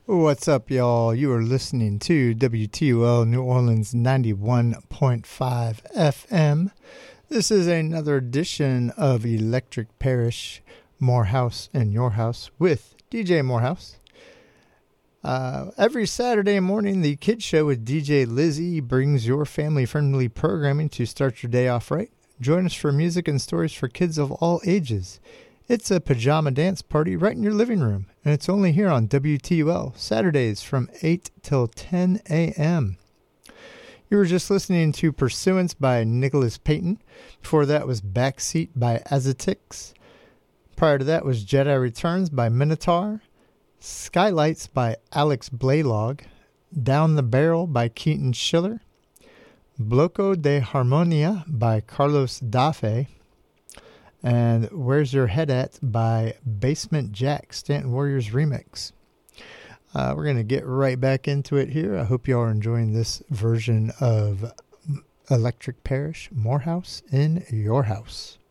What's up, y'all? You are listening to WTOL New Orleans 91.5 FM. This is another edition of Electric Parish, Morehouse in Your House with DJ Morehouse. Every Saturday morning, the Kids Show with DJ Lizzie brings your family-friendly programming to start your day off right. Join us for music and stories for kids of all ages. It's a pajama dance party right in your living room, and it's only here on WTUL, Saturdays from 8 till 10 a.m. You were just listening to Pursuance by Nicholas Payton. Before that was Backseat by Azatix. Prior to that was Jedi Returns by Minotaur. Skylights by Alex Blaylock. Down the Barrel by Keaton Schiller. Bloco de Harmonia by Carlos Dafe. And Where's Your Head At by Basement Jack, Stanton Warriors Remix. We're going to get right back into it here. I hope you all are enjoying this version of Electric Parish, Morehouse in Your House.